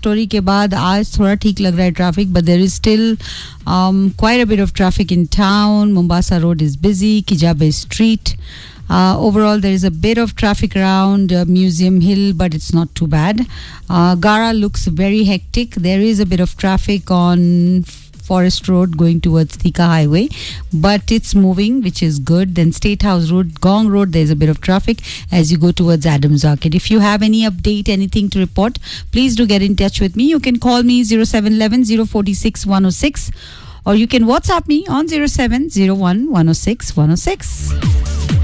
Story के बाद आज थोड़ा ठीक लग रहा है traffic, but there is still quite a bit of traffic in town. Mombasa Road is busy, Kijabe Street. Overall, there is a bit of traffic around Museum Hill, but it's not too bad. Gara looks very hectic. There is a bit of traffic on Forest Road going towards Thika Highway, but it's moving, which is good. Then State House Road, Gong Road, there's a bit of traffic as you go towards Adams Arcade. If you have any update, anything to report, please do get in touch with me. You can call me 0711 046 106, or you can WhatsApp me on 0701 106 106.